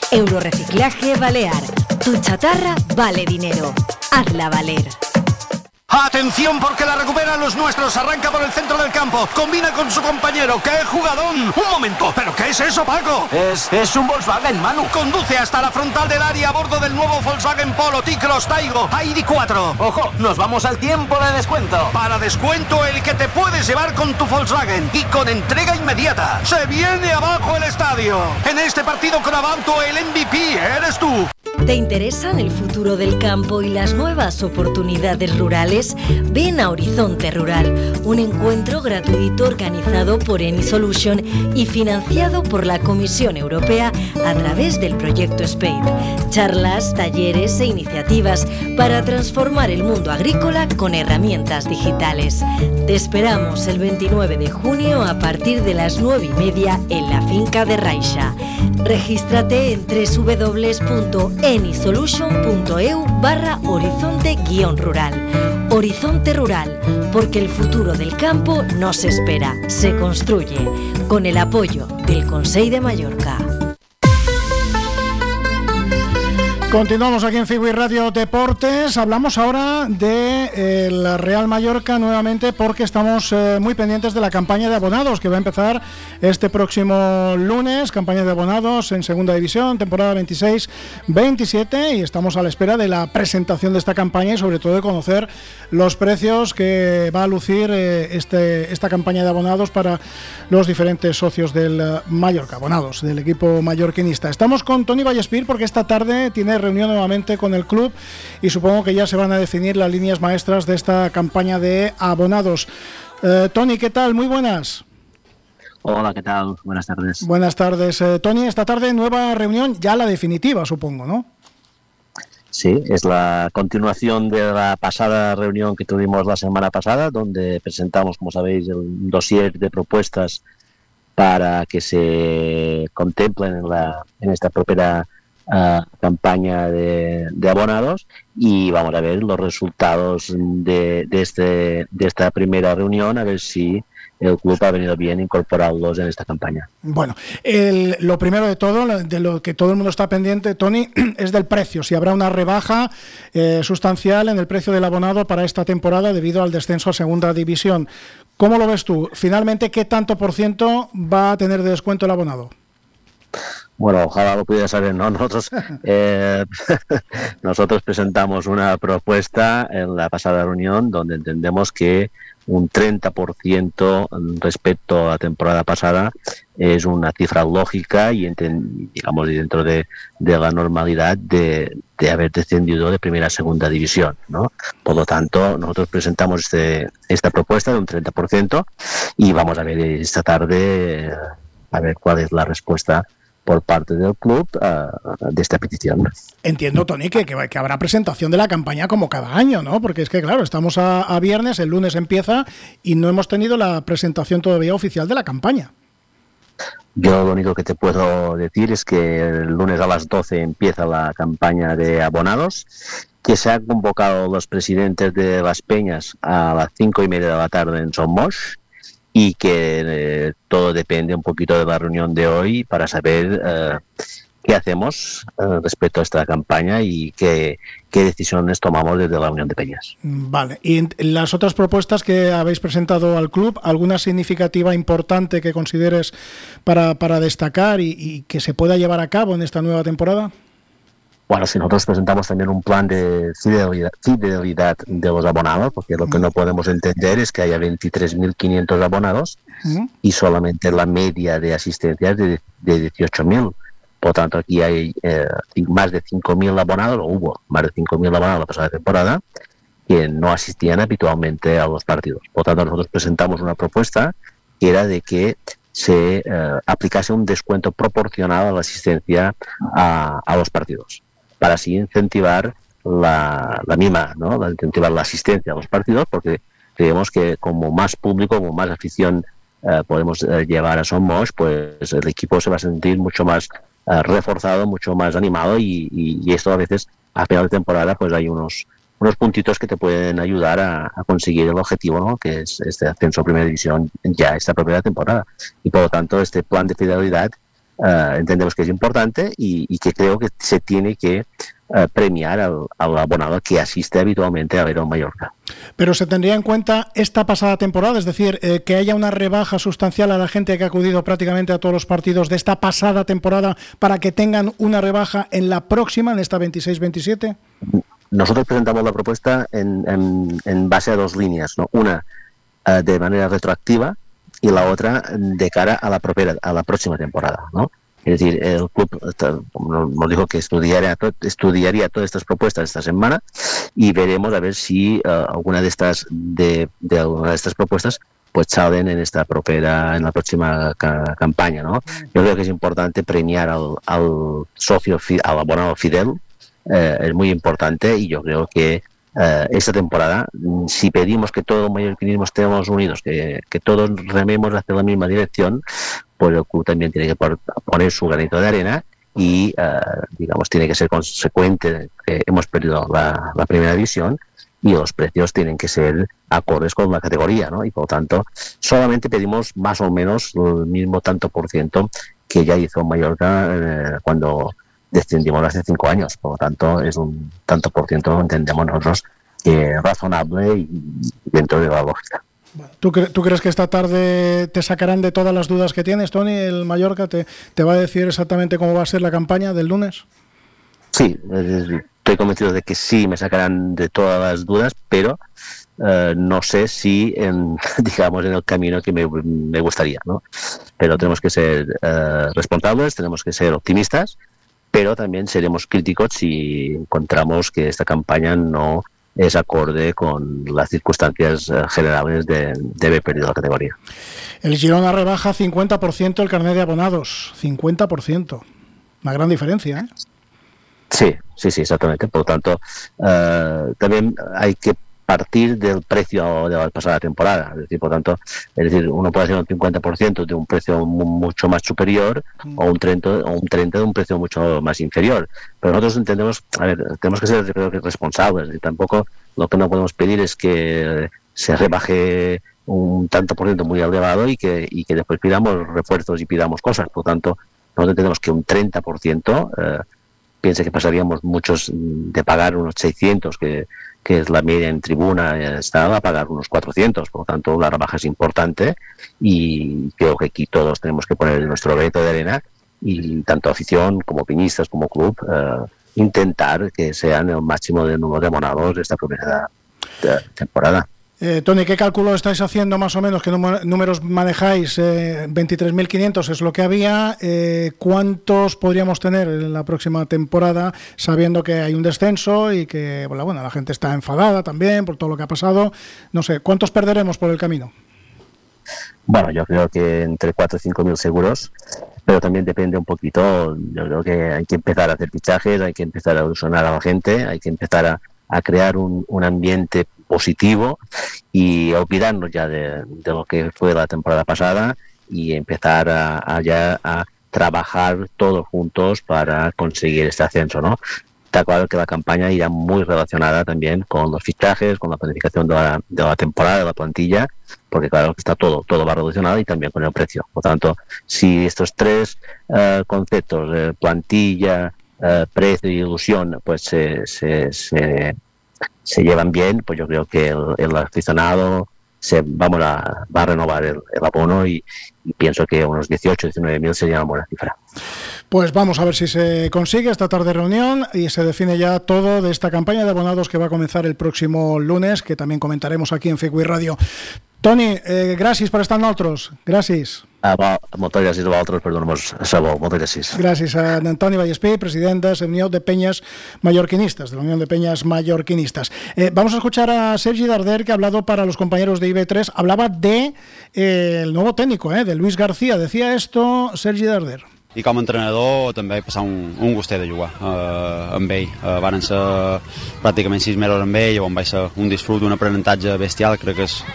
Euroreciclaje Balear. Tu chatarra vale dinero. Hazla valer. ¡Atención porque la recuperan los nuestros! Arranca por el centro del campo, combina con su compañero. ¡Qué jugadón! ¡Un momento! ¿Pero qué es eso, Paco? Es un Volkswagen, Manu. Conduce hasta la frontal del área a bordo del nuevo Volkswagen Polo, T-Cross, Taigo, ID4. ¡Ojo! ¡Nos vamos al tiempo de descuento! Para descuento el que te puedes llevar con tu Volkswagen y con entrega inmediata. ¡Se viene abajo el estadio! En este partido con Avanto el MVP eres tú. ¿Te interesan el futuro del campo y las nuevas oportunidades rurales? Ven a Horizonte Rural, un encuentro gratuito organizado por Eni Solution y financiado por la Comisión Europea a través del proyecto SPADE. Charlas, talleres e iniciativas para transformar el mundo agrícola con herramientas digitales. Te esperamos el 29 de junio a partir de las 9:30 en la finca de Raixa. Regístrate en www.enisolution.eu/horizonte-rural. Horizonte Rural, porque el futuro del campo no se espera, se construye, con el apoyo del Consell de Mallorca. Continuamos aquí en Figui Radio Deportes. Hablamos ahora del Real Mallorca nuevamente porque estamos muy pendientes de la campaña de abonados que va a empezar este próximo lunes. Campaña de abonados en Segunda División, temporada 26-27, y estamos a la espera de la presentación de esta campaña y sobre todo de conocer los precios que va a lucir esta campaña de abonados para los diferentes socios del Mallorca, abonados del equipo mallorquinista. Estamos con Toni Vallespir porque esta tarde tiene reunión nuevamente con el club y supongo que ya se van a definir las líneas maestras de esta campaña de abonados. Toni, ¿qué tal? Muy buenas. Hola, ¿qué tal? Buenas tardes. Buenas tardes. Toni, esta tarde nueva reunión, ya la definitiva, supongo, ¿no? Sí, es la continuación de la pasada reunión que tuvimos la semana pasada, donde presentamos, como sabéis, el dossier de propuestas para que se contemplen en esta propia campaña de abonados, y vamos a ver los resultados de esta primera reunión, a ver si el club ha venido bien incorporarlos en esta campaña. Bueno, lo primero de todo, de lo que todo el mundo está pendiente, Toni, es del precio, si habrá una rebaja sustancial en el precio del abonado para esta temporada debido al descenso a Segunda División. ¿Cómo lo ves tú? Finalmente, ¿qué tanto por ciento va a tener de descuento el abonado? Bueno, ojalá lo pudiera saber, ¿no? Nosotros presentamos una propuesta en la pasada reunión donde entendemos que un 30% respecto a la temporada pasada es una cifra lógica y digamos dentro de la normalidad de haber descendido de primera a segunda división, ¿no? Por lo tanto, nosotros presentamos esta propuesta de un 30% y vamos a ver esta tarde a ver cuál es la respuesta por parte del club de esta petición. Entiendo, Toni, que habrá presentación de la campaña como cada año, ¿no? Porque es que, claro, estamos a viernes, el lunes empieza y no hemos tenido la presentación todavía oficial de la campaña. Yo lo único que te puedo decir es que el lunes a las 12 empieza la campaña de abonados, que se han convocado los presidentes de las peñas a las 5:30 de la tarde en Son Moix, y que todo depende un poquito de la reunión de hoy para saber qué hacemos respecto a esta campaña y qué decisiones tomamos desde la Unión de Peñas. Vale, y las otras propuestas que habéis presentado al club, ¿alguna significativa importante que consideres para destacar y que se pueda llevar a cabo en esta nueva temporada? Bueno, si nosotros presentamos también un plan de fidelidad de los abonados, porque lo que no podemos entender es que haya 23.500 abonados y solamente la media de asistencia es de 18.000. Por tanto, aquí hay más de 5.000 abonados, o hubo más de 5.000 abonados la pasada temporada, que no asistían habitualmente a los partidos. Por tanto, nosotros presentamos una propuesta que era de que se aplicase un descuento proporcional a la asistencia a los partidos, para así incentivar la misma, ¿no? Incentivar la asistencia a los partidos, porque creemos que como más público, como más afición podemos llevar a Son Moix, pues el equipo se va a sentir mucho más reforzado, mucho más animado y esto a veces a final de temporada pues hay unos puntitos que te pueden ayudar a conseguir el objetivo, ¿no? Que es este ascenso a Primera División ya esta propia temporada. Y por lo tanto este plan de fidelidad entendemos que es importante y que creo que se tiene que premiar al abonado que asiste habitualmente a ver a un Mallorca. Pero se tendría en cuenta esta pasada temporada, es decir, que haya una rebaja sustancial a la gente que ha acudido prácticamente a todos los partidos de esta pasada temporada para que tengan una rebaja en la próxima, en esta 26-27. Nosotros presentamos la propuesta en base a dos líneas, ¿no? Una de manera retroactiva y la otra de cara a la próxima temporada, ¿no? Es decir, el club nos dijo que estudiaría todas estas propuestas esta semana y veremos a ver si alguna de estas propuestas pues salen en la próxima campaña, ¿no? Yo creo que es importante premiar al socio, al abonado fidel, es muy importante, y yo creo que esta temporada, si pedimos que todo el mallorquinismo estemos unidos, que todos rememos hacia la misma dirección, pues el club también tiene que poner su granito de arena y, digamos, tiene que ser consecuente. Hemos perdido la primera división y los precios tienen que ser acordes con la categoría, ¿no? Y por lo tanto, solamente pedimos más o menos el mismo tanto por ciento que ya hizo Mallorca cuando descendimos hace 5 años. Por lo tanto, es un tanto por ciento, entendemos nosotros, que es razonable y dentro de la lógica. ¿Tú crees que esta tarde te sacarán de todas las dudas que tienes, Toni? ¿El Mallorca te va a decir exactamente cómo va a ser la campaña del lunes? Sí, estoy convencido de que sí me sacarán de todas las dudas, pero no sé si digamos en el camino que me gustaría, ¿no? Pero tenemos que ser responsables, tenemos que ser optimistas, pero también seremos críticos si encontramos que esta campaña no es acorde con las circunstancias generales de haber perdido la categoría. El Girona rebaja 50% el carnet de abonados, 50%. Una gran diferencia, ¿eh? Sí, exactamente. Por lo tanto, también hay que partir del precio de la pasada temporada. Es decir, uno puede hacer un 50% de un precio mucho más superior o un 30% de un precio mucho más inferior. Pero nosotros entendemos, tenemos que ser, creo que, responsables, y tampoco lo que no podemos pedir es que se rebaje un tanto por ciento muy elevado y que después pidamos refuerzos y pidamos cosas. Por lo tanto, nosotros entendemos que un 30%, piense que pasaríamos muchos de pagar unos 600, que es la media en tribuna, está a pagar unos 400. Por lo tanto, la rebaja es importante y creo que aquí todos tenemos que poner nuestro granito de arena, y tanto afición como pinistas como club intentar que sean el máximo de número de abonados de esta primera temporada. Toni, ¿qué cálculo estáis haciendo más o menos? ¿Qué números manejáis? 23.500 es lo que había. ¿Cuántos podríamos tener en la próxima temporada, sabiendo que hay un descenso y que bueno, la gente está enfadada también por todo lo que ha pasado? No sé, ¿cuántos perderemos por el camino? Bueno, yo creo que entre 4 y 5.000 seguros, pero también depende un poquito. Yo creo que hay que empezar a hacer fichajes, hay que empezar a ilusionar a la gente, hay que empezar a crear un ambiente positivo y olvidarnos ya de lo que fue la temporada pasada y empezar a trabajar todos juntos para conseguir este ascenso, ¿no? Está claro que la campaña irá muy relacionada también con los fichajes, con la planificación de la temporada, de la plantilla, porque claro que está todo va relacionado, y también con el precio. Por tanto, si estos tres conceptos, plantilla, precio y ilusión, pues se llevan bien, pues yo creo que el aficionado va a renovar el abono y pienso que unos 18-19.000 sería una buena cifra. Pues vamos a ver si se consigue esta tarde reunión y se define ya todo de esta campaña de abonados que va a comenzar el próximo lunes, que también comentaremos aquí en FICUI Radio. Toni, gràcies per estar amb nosaltres. Gràcies. Moltes gràcies a vosaltres per donar-nos sabor. Moltes gràcies. Gràcies a Antoni Vallespí, president de la Unión de Peñas Mallorquinistas, vamos a escuchar a Sergi Darder, que ha hablado para los compañeros de IB3. Hablaba de el nuevo técnico, de Luis García. Decía esto Sergi Darder. I com a entrenador també he passat un gustet de jugar amb ell. Van ser pràcticament 6 mesos amb ell, on vaig ser un disfrut, un aprenentatge bestial. Crec que és